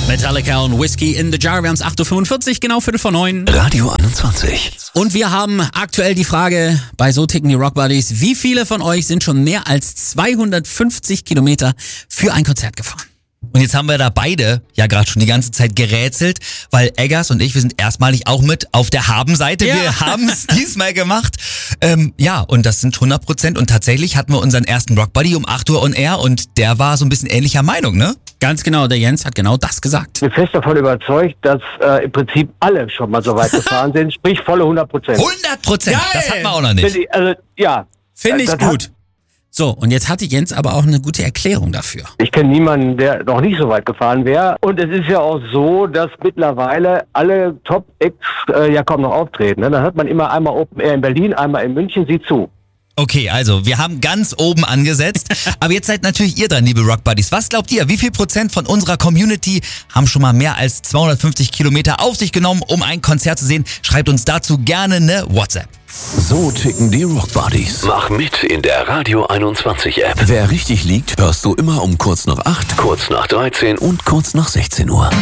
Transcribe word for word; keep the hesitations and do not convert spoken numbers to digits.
Metallica und Whiskey in the Jar. Wir haben es acht Uhr fünfundvierzig, genau Viertel vor neun. Radio einundzwanzig. Und wir haben aktuell die Frage bei So ticken die Rock Buddies: Wie viele von euch sind schon mehr als zweihundertfünfzig Kilometer für ein Konzert gefahren? Und jetzt haben wir da beide ja gerade schon die ganze Zeit gerätselt, weil Eggers und ich, wir sind erstmalig auch mit auf der Habenseite. Ja. Wir haben es diesmal gemacht. Ähm, ja, und das sind hundert Prozent. Und tatsächlich hatten wir unseren ersten Rock Buddy um acht Uhr on Air und der war so ein bisschen ähnlicher Meinung, ne? Ganz genau, der Jens hat genau das gesagt. Ich bin fest davon überzeugt, dass äh, im Prinzip alle schon mal so weit gefahren sind, sprich volle hundert Prozent. hundert Prozent, Geil. das hatten wir auch noch nicht. Also, ja. Finde ich Das gut. So, und jetzt hatte Jens aber auch eine gute Erklärung dafür. Ich kenne niemanden, der noch nicht so weit gefahren wäre. Und es ist ja auch so, dass mittlerweile alle Top-Acts äh, ja kaum noch auftreten. Ne? Dann hört man immer einmal Open Air in Berlin, einmal in München, sieh zu. Okay, also wir haben ganz oben angesetzt, aber jetzt seid natürlich ihr dran, liebe Rock Buddies. Was glaubt ihr, wie viel Prozent von unserer Community haben schon mal mehr als zweihundertfünfzig Kilometer auf sich genommen, um ein Konzert zu sehen? Schreibt uns dazu gerne eine WhatsApp. So ticken die Rock Buddies. Mach mit in der Radio einundzwanzig App. Wer richtig liegt, hörst du immer um kurz nach acht, Kurz nach dreizehn und kurz nach sechzehn Uhr.